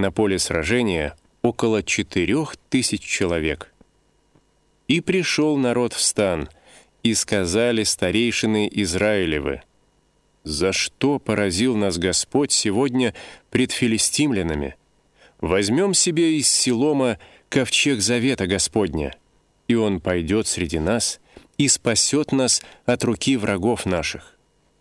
на поле сражения около 4000 человек. И пришел народ в стан, и сказали старейшины Израилевы: «За что поразил нас Господь сегодня пред филистимлянами? Возьмем себе из Силома ковчег завета Господня, и он пойдет среди нас и спасет нас от руки врагов наших».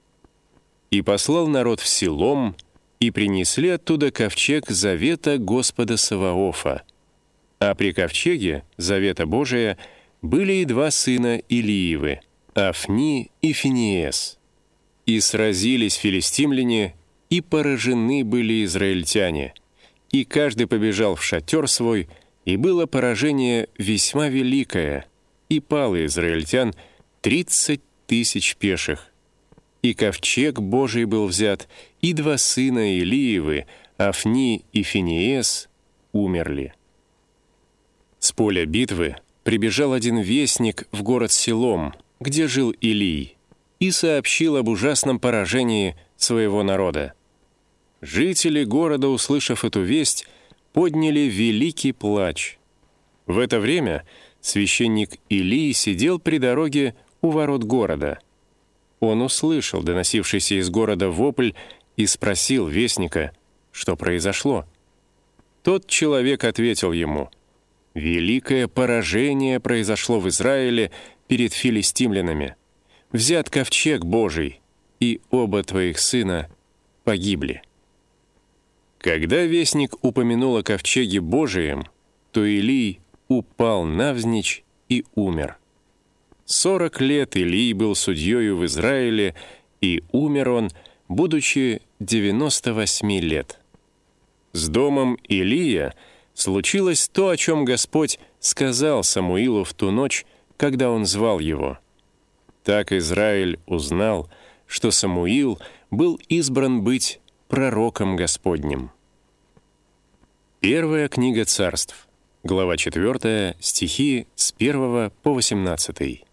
И послал народ в Силом, и принесли оттуда ковчег завета Господа Саваофа. А при ковчеге завета Божия были и 2 сына Илиевы, Афни и Финиес. И сразились филистимляне, и поражены были израильтяне, и каждый побежал в шатер свой, и было поражение весьма великое, и пало израильтян 30 000 пеших. И ковчег Божий был взят, и 2 сына Илиевы, Афни и Финиес, умерли. С поля битвы прибежал один вестник в город Силом, где жил Илий, и сообщил об ужасном поражении своего народа. Жители города, услышав эту весть, подняли великий плач. В это время священник Илий сидел при дороге у ворот города. Он услышал доносившийся из города вопль и спросил вестника, что произошло. Тот человек ответил ему: «Великое поражение произошло в Израиле перед филистимлянами. Взят ковчег Божий, и оба твоих сына погибли». Когда вестник упомянул о ковчеге Божием, то Илий упал навзничь и умер. 40 лет Илий был судьёю в Израиле, и умер он, будучи 98 лет. С домом Илия случилось то, о чем Господь сказал Самуилу в ту ночь, когда он звал его. Так Израиль узнал, что Самуил был избран быть пророком Господним. Первая книга Царств, глава 4, стихи с 1 по 18.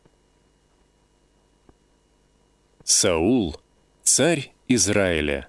Саул, царь Израиля.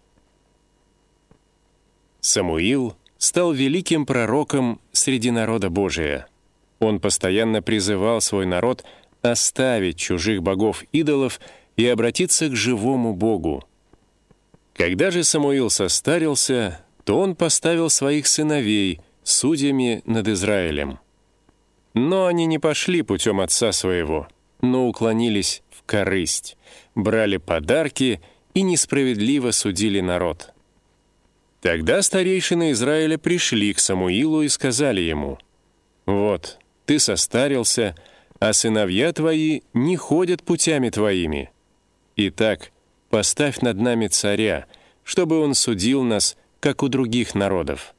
Самуил стал великим пророком среди народа Божия. Он постоянно призывал свой народ оставить чужих богов-идолов и обратиться к живому Богу. Когда же Самуил состарился, то он поставил своих сыновей судьями над Израилем. Но они не пошли путем отца своего, но уклонились в корысть, брали подарки и несправедливо судили народ. Тогда старейшины Израиля пришли к Самуилу и сказали ему: «Вот, ты состарился, а сыновья твои не ходят путями твоими. Итак, поставь над нами царя, чтобы он судил нас, как у других народов».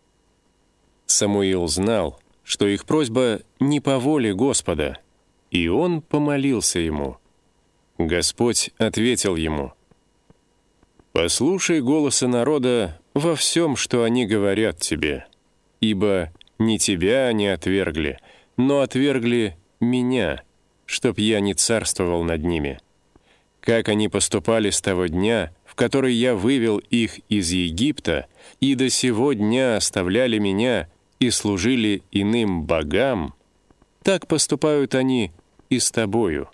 Самуил знал, что их просьба не по воле Господа, и он помолился ему. Господь ответил ему: «Послушай голоса народа во всем, что они говорят тебе, ибо не тебя они отвергли, но отвергли меня, чтоб я не царствовал над ними. Как они поступали с того дня, в который я вывел их из Египта, и до сего дня оставляли меня и служили иным богам, так поступают они и с тобою.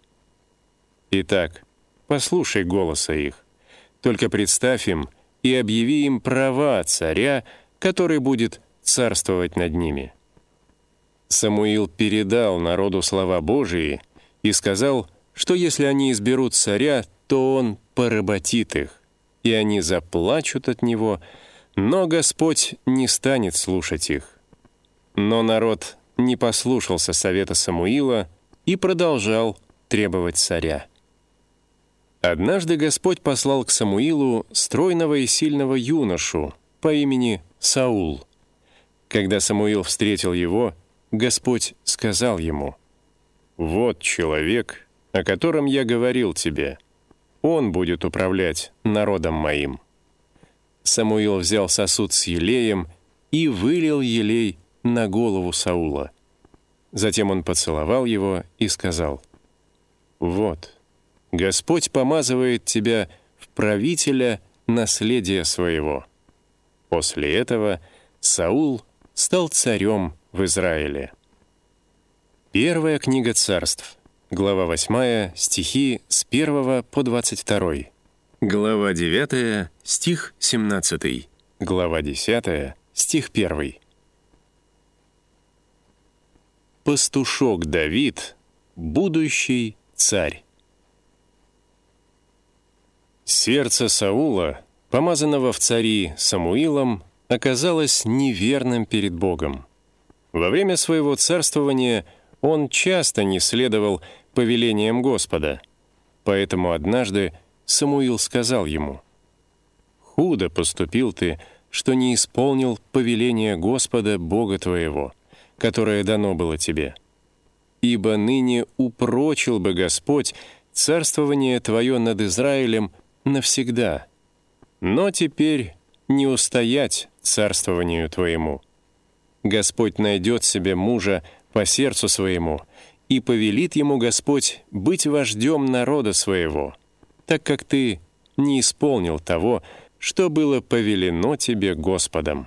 Итак, послушай голоса их, только представь им и объяви им права царя, который будет царствовать над ними». Самуил передал народу слова Божии и сказал, что если они изберут царя, то он поработит их, и они заплачут от него, но Господь не станет слушать их. Но народ не послушался совета Самуила и продолжал требовать царя. Однажды Господь послал к Самуилу стройного и сильного юношу по имени Саул. Когда Самуил встретил его, Господь сказал ему: «Вот человек, о котором я говорил тебе. Он будет управлять народом моим». Самуил взял сосуд с елеем и вылил елей на голову Саула. Затем он поцеловал его и сказал: «Вот, Господь помазывает тебя в правителя наследия своего». После этого Саул стал царем в Израиле. Первая книга Царств, глава 8, стихи с 1 по 22. Глава 9, стих 17. Глава 10, стих 1. Пастушок Давид, будущий царь. Сердце Саула, помазанного в цари Самуилом, оказалось неверным перед Богом. Во время своего царствования он часто не следовал повелениям Господа, поэтому однажды Самуил сказал ему: «Худо поступил ты, что не исполнил повеление Господа Бога твоего, которое дано было тебе. Ибо ныне упрочил бы Господь царствование твое над Израилем навсегда, но теперь не устоять царствованию твоему. Господь найдет себе мужа по сердцу своему, и повелит ему Господь быть вождем народа своего, так как ты не исполнил того, что было повелено тебе Господом».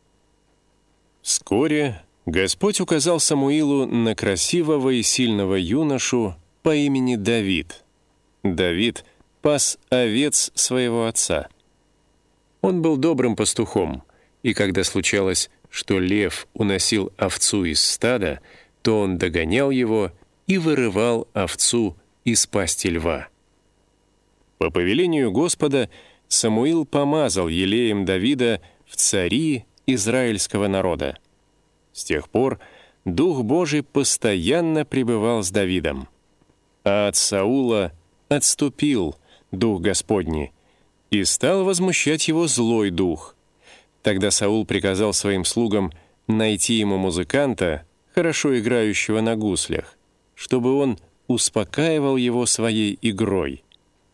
Вскоре Господь указал Самуилу на красивого и сильного юношу по имени Давид. Давид пас овец своего отца. Он был добрым пастухом, и когда случалось, что лев уносил овцу из стада, то он догонял его и вырывал овцу из пасти льва. По повелению Господа Самуил помазал елеем Давида в цари израильского народа. С тех пор Дух Божий постоянно пребывал с Давидом. А от Саула отступил Дух Господний, и стал возмущать его злой дух. Тогда Саул приказал своим слугам найти ему музыканта, хорошо играющего на гуслях, чтобы он успокаивал его своей игрой.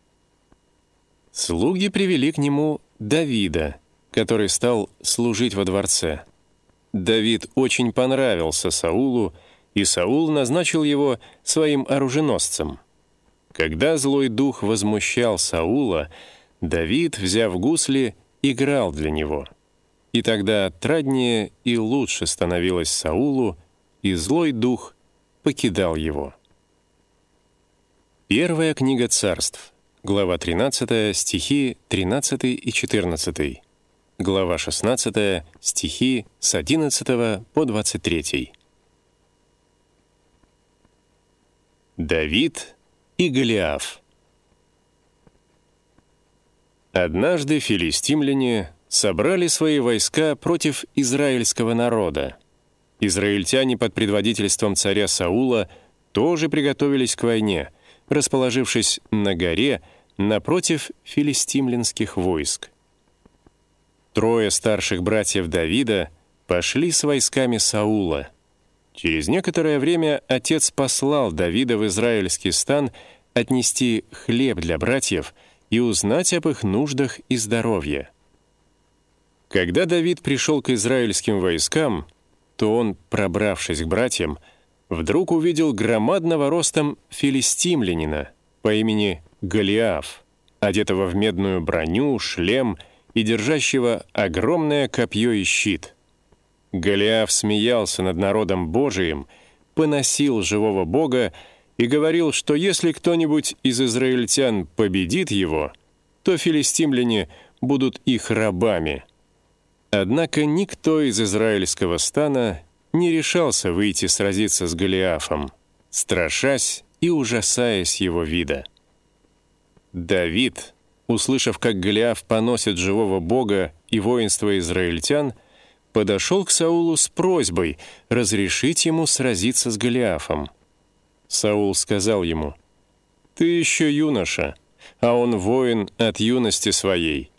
Слуги привели к нему Давида, который стал служить во дворце. Давид очень понравился Саулу, и Саул назначил его своим оруженосцем. Когда злой дух возмущал Саула, Давид, взяв гусли, играл для него. И тогда отраднее и лучше становилось Саулу, и злой дух покидал его. Первая книга Царств, глава 13, стихи 13 и 14. Глава 16, стихи с 11 по 23. Давид и Голиаф. Однажды филистимляне собрали свои войска против израильского народа. Израильтяне под предводительством царя Саула тоже приготовились к войне, расположившись на горе напротив филистимлянских войск. Трое старших братьев Давида пошли с войсками Саула. Через некоторое время отец послал Давида в израильский стан отнести хлеб для братьев и узнать об их нуждах и здоровье. Когда Давид пришел к израильским войскам, то он, пробравшись к братьям, вдруг увидел громадного ростом филистимлянина по имени Голиаф, одетого в медную броню, шлем и держащего огромное копье и щит. Голиаф смеялся над народом Божиим, поносил живого Бога и говорил, что если кто-нибудь из израильтян победит его, то филистимляне будут их рабами. Однако никто из израильского стана не решался выйти сразиться с Голиафом, страшась и ужасаясь его вида. Давид, услышав, как Голиаф поносит живого Бога и воинство израильтян, подошел к Саулу с просьбой разрешить ему сразиться с Голиафом. Саул сказал ему: «Ты еще юноша, а он воин от юности своей».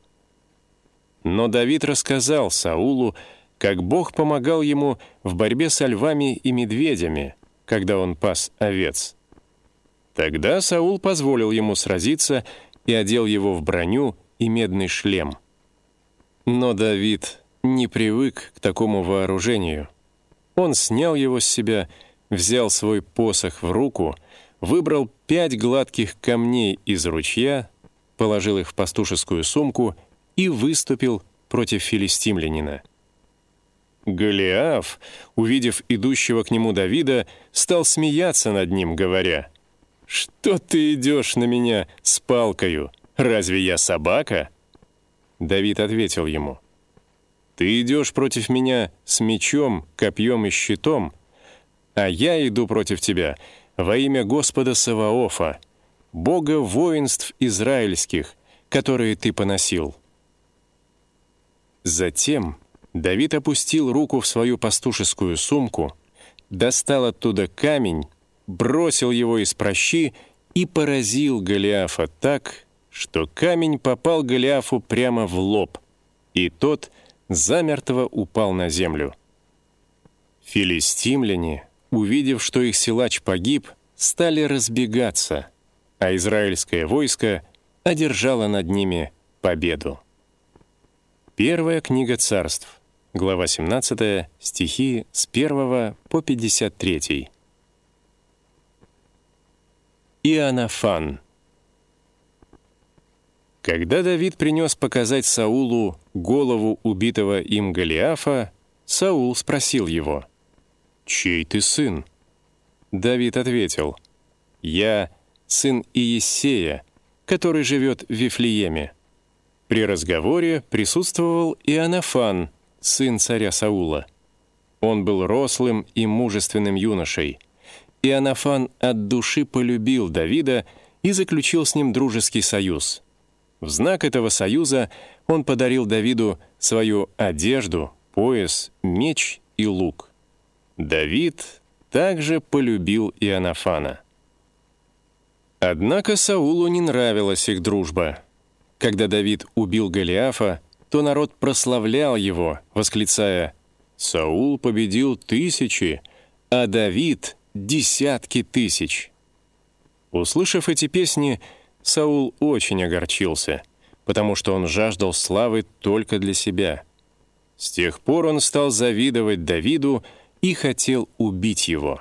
Но Давид рассказал Саулу, как Бог помогал ему в борьбе со львами и медведями, когда он пас овец. Тогда Саул позволил ему сразиться и одел его в броню и медный шлем. Но Давид не привык к такому вооружению. Он снял его с себя, взял свой посох в руку, выбрал 5 гладких камней из ручья, положил их в пастушескую сумку и выступил против филистимлянина. Голиаф, увидев идущего к нему Давида, стал смеяться над ним, говоря: «Что ты идешь на меня с палкою? Разве я собака?» Давид ответил ему: «Ты идешь против меня с мечом, копьем и щитом, а я иду против тебя во имя Господа Саваофа, Бога воинств израильских, которые ты поносил». Затем Давид опустил руку в свою пастушескую сумку, достал оттуда камень, бросил его из пращи и поразил Голиафа так, что камень попал Голиафу прямо в лоб, и тот замертво упал на землю. Филистимляне, увидев, что их силач погиб, стали разбегаться, а израильское войско одержало над ними победу. Первая книга Царств, глава 17, стихи с 1 по 53. Иоаннафан. Когда Давид принес показать Саулу голову убитого им Голиафа, Саул спросил его: «Чей ты сын?» Давид ответил: «Я сын Иессея, который живет в Вифлееме». При разговоре присутствовал Иоаннафан, сын царя Саула. Он был рослым и мужественным юношей. Иоаннафан от души полюбил Давида и заключил с ним дружеский союз. В знак этого союза он подарил Давиду свою одежду, пояс, меч и лук. Давид также полюбил Иоаннафана. Однако Саулу не нравилась их дружба. Когда Давид убил Голиафа, то народ прославлял его, восклицая: «Саул победил тысячи, а Давид — десятки тысяч». Услышав эти песни, Саул очень огорчился, потому что он жаждал славы только для себя. С тех пор он стал завидовать Давиду и хотел убить его.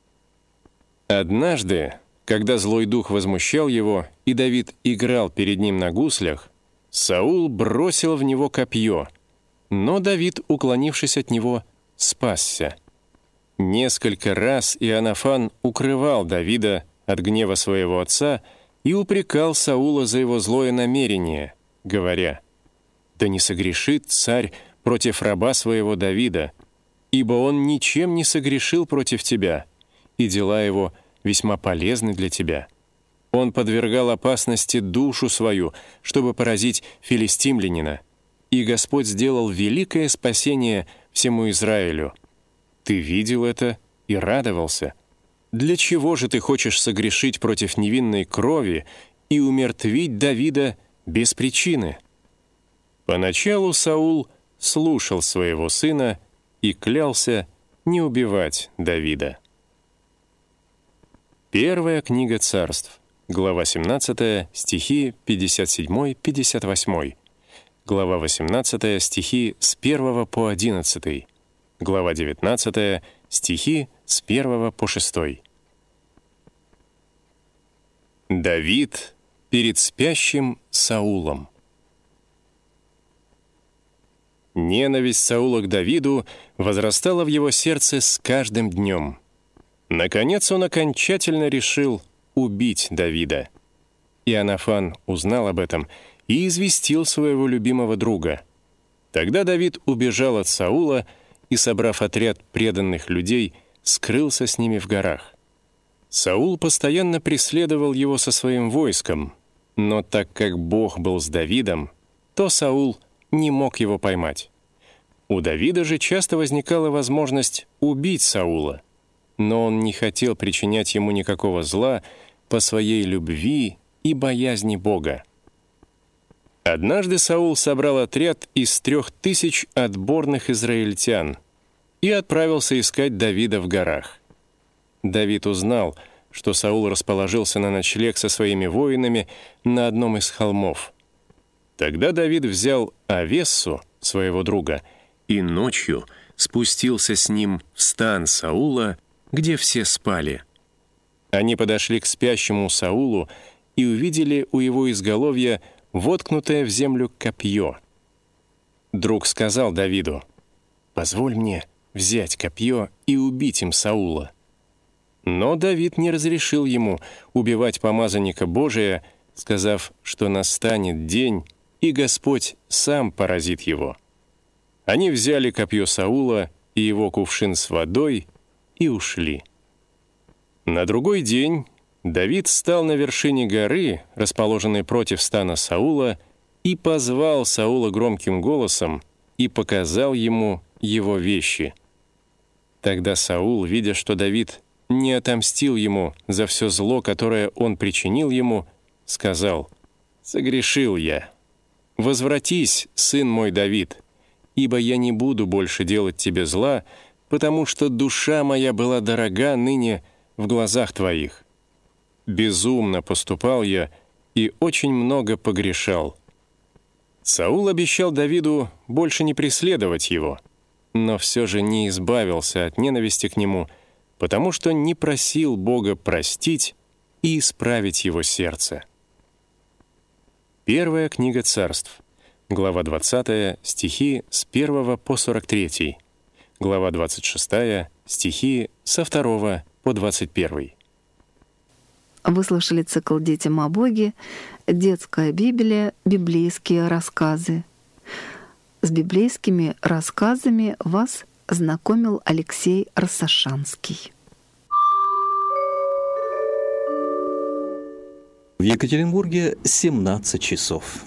Однажды, когда злой дух возмущал его, и Давид играл перед ним на гуслях, Саул бросил в него копье, но Давид, уклонившись от него, спасся. Несколько раз Иоаннафан укрывал Давида от гнева своего отца и упрекал Саула за его злое намерение, говоря: «Да не согрешит царь против раба своего Давида, ибо он ничем не согрешил против тебя, и дела его весьма полезны для тебя. Он подвергал опасности душу свою, чтобы поразить филистимлянина, и Господь сделал великое спасение всему Израилю. Ты видел это и радовался. Для чего же ты хочешь согрешить против невинной крови и умертвить Давида без причины?» Поначалу Саул слушал своего сына и клялся не убивать Давида. Первая книга Царств, глава 17, стихи 57-58, глава 18, стихи с 1 по 11, глава 19, стихи с 1 по 6. Давид перед спящим Саулом. Ненависть Саула к Давиду возрастала в его сердце с каждым днем. Наконец он окончательно решил убить Давида. Иоаннафан узнал об этом и известил своего любимого друга. Тогда Давид убежал от Саула и, собрав отряд преданных людей, скрылся с ними в горах. Саул постоянно преследовал его со своим войском, но так как Бог был с Давидом, то Саул не мог его поймать. У Давида же часто возникала возможность убить Саула, но он не хотел причинять ему никакого зла по своей любви и боязни Бога. Однажды Саул собрал отряд из 3000 отборных израильтян и отправился искать Давида в горах. Давид узнал, что Саул расположился на ночлег со своими воинами на одном из холмов. Тогда Давид взял Авессу, своего друга, и ночью спустился с ним в стан Саула, где все спали. Они подошли к спящему Саулу и увидели у его изголовья воткнутое в землю копье. Друг сказал Давиду: позволь мне взять копье и убить им Саула». Но Давид не разрешил ему убивать помазанника Божия, сказав, что настанет день, и Господь сам поразит его. Они взяли копье Саула и его кувшин с водой и ушли. На другой день Давид стал на вершине горы, расположенной против стана Саула, и позвал Саула громким голосом и показал ему его вещи. Тогда Саул, видя, что Давид не отомстил ему за все зло, которое он причинил ему, сказал: «Согрешил я. Возвратись, сын мой Давид, ибо я не буду больше делать тебе зла, потому что душа моя была дорога ныне в глазах твоих. Безумно поступал я и очень много погрешал». Саул обещал Давиду больше не преследовать его, но все же не избавился от ненависти к нему, потому что не просил Бога простить и исправить его сердце. Первая книга Царств, глава 20, стихи с 1 по 43, глава 26, стихи со 2 по 21. Вы слушали цикл «Детям о Боге», детская Библия, библейские рассказы. С библейскими рассказами вас знакомил Алексей Рассашанский. В Екатеринбурге 17 часов.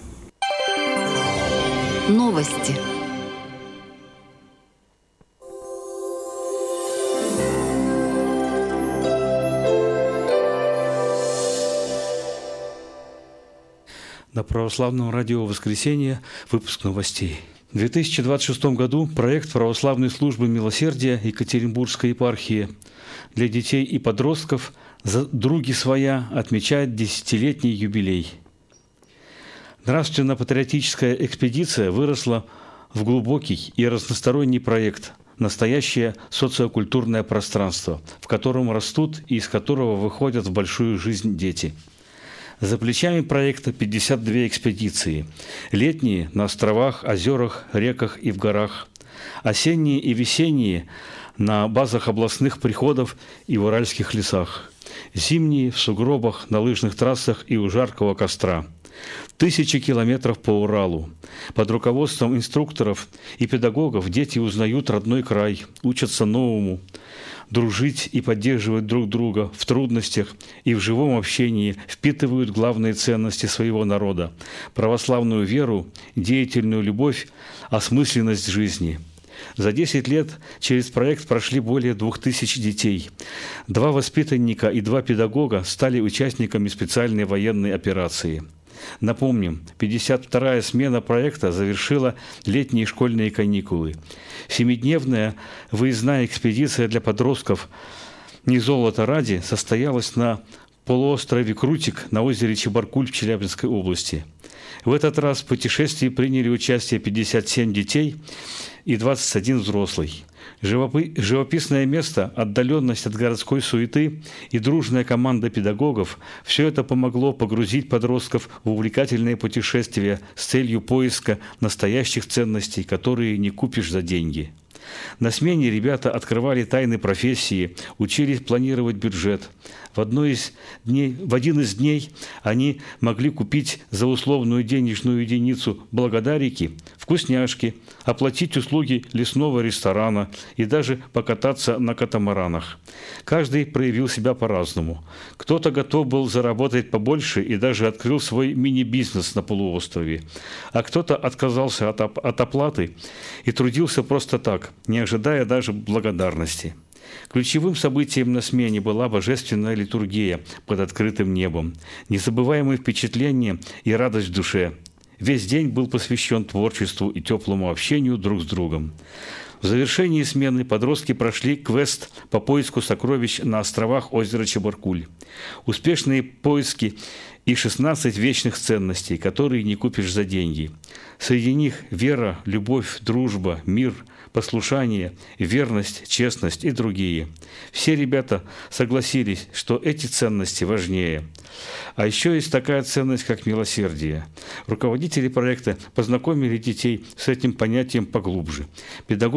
Новости. На православном радио «Воскресенье» выпуск новостей. В 2026 году проект православной службы милосердия Екатеринбургской епархии для детей и подростков «Други своя» отмечает 10-летний юбилей. Нравственно-патриотическая экспедиция выросла в глубокий и разносторонний проект «Настоящее социокультурное пространство», в котором растут и из которого выходят в большую жизнь дети. За плечами проекта 52 экспедиции. Летние на островах, озерах, реках и в горах. Осенние и весенние на базах областных приходов и в уральских лесах. Зимние в сугробах, на лыжных трассах и у жаркого костра. 1000 километров по Уралу. Под руководством инструкторов и педагогов дети узнают родной край, учатся новому, дружить и поддерживать друг друга в трудностях и в живом общении, впитывают главные ценности своего народа – православную веру, деятельную любовь, осмысленность жизни. За 10 лет через проект прошли более 2000 детей. 2 воспитанника и 2 педагога стали участниками специальной военной операции. Напомним, 52-я смена проекта завершила летние школьные каникулы. 7-дневная выездная экспедиция для подростков «Не золото ради» состоялась на полуострове Крутик на озере Чебаркуль в Челябинской области. В этот раз в путешествии приняли участие 57 детей и 21 взрослый. Живописное место, отдаленность от городской суеты и дружная команда педагогов – все это помогло погрузить подростков в увлекательное путешествие с целью поиска настоящих ценностей, которые не купишь за деньги. На смене ребята открывали тайны профессии, учились планировать бюджет. В один из дней они могли купить за условную денежную единицу благодарики, вкусняшки, оплатить услуги лесного ресторана и даже покататься на катамаранах. Каждый проявил себя по-разному. Кто-то готов был заработать побольше и даже открыл свой мини-бизнес на полуострове, а кто-то отказался от оплаты и трудился просто так, не ожидая даже благодарности. Ключевым событием на смене была божественная литургия под открытым небом, незабываемые впечатления и радость в душе. Весь день был посвящен творчеству и теплому общению друг с другом. В завершении смены подростки прошли квест по поиску сокровищ на островах озера Чебаркуль. Успешные поиски и 16 вечных ценностей, которые не купишь за деньги. Среди них вера, любовь, дружба, мир, послушание, верность, честность и другие. Все ребята согласились, что эти ценности важнее. А еще есть такая ценность, как милосердие. Руководители проекта познакомили детей с этим понятием поглубже. Педагоги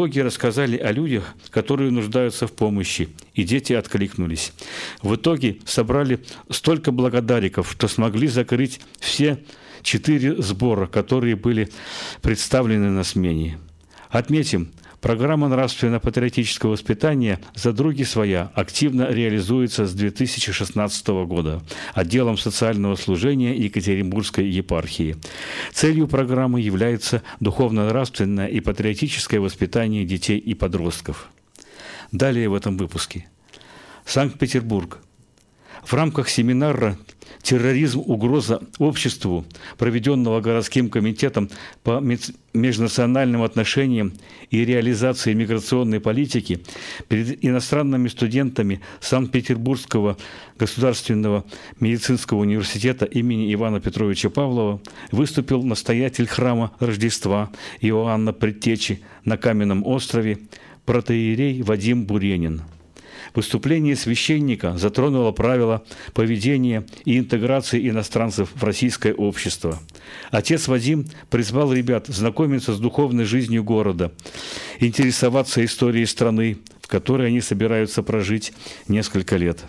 Педагоги рассказали о людях, которые нуждаются в помощи, и дети откликнулись. В итоге собрали столько благодариков, что смогли закрыть все 4 сбора, которые были представлены на смене. Отметим, программа нравственно-патриотического воспитания «Задруги своя» активно реализуется с 2016 года отделом социального служения Екатеринбургской епархии. Целью программы является духовно-нравственное и патриотическое воспитание детей и подростков. Далее в этом выпуске. Санкт-Петербург. В рамках семинара «Терроризм. Угроза обществу», проведенного городским комитетом по межнациональным отношениям и реализации миграционной политики, перед иностранными студентами Санкт-Петербургского государственного медицинского университета имени Ивана Петровича Павлова выступил настоятель храма Рождества Иоанна Предтечи на Каменном острове протоиерей Вадим Буренин. Выступление священника затронуло правила поведения и интеграции иностранцев в российское общество. Отец Вадим призвал ребят знакомиться с духовной жизнью города, интересоваться историей страны, в которой они собираются прожить несколько лет.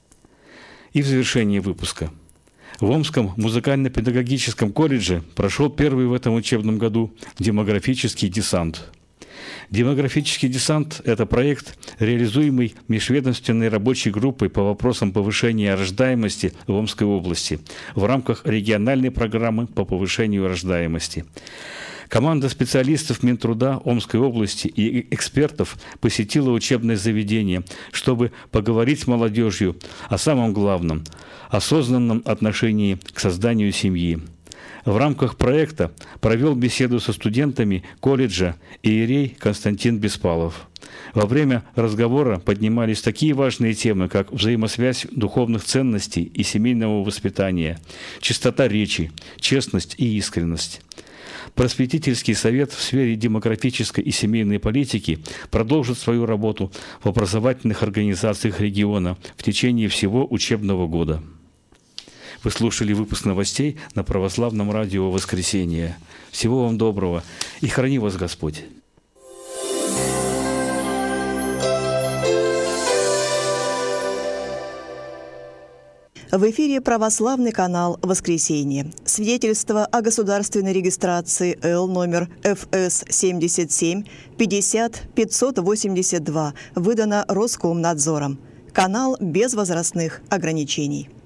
И в завершении выпуска. В Омском музыкально-педагогическом колледже прошел первый в этом учебном году демографический десант. Демографический десант – это проект, реализуемый межведомственной рабочей группой по вопросам повышения рождаемости в Омской области в рамках региональной программы по повышению рождаемости. Команда специалистов Минтруда Омской области и экспертов посетила учебное заведение, чтобы поговорить с молодежью о самом главном – осознанном отношении к созданию семьи. В рамках проекта провел беседу со студентами колледжа иерей Константин Беспалов. Во время разговора поднимались такие важные темы, как взаимосвязь духовных ценностей и семейного воспитания, чистота речи, честность и искренность. Просветительский совет в сфере демографической и семейной политики продолжит свою работу в образовательных организациях региона в течение всего учебного года. Вы слушали выпуск новостей на Православном радио «Воскресенье». Всего вам доброго и храни вас Господь. В эфире православный канал «Воскресенье». Свидетельство о государственной регистрации Л номер ФС 77 50 582 выдано Роскомнадзором. Канал без возрастных ограничений.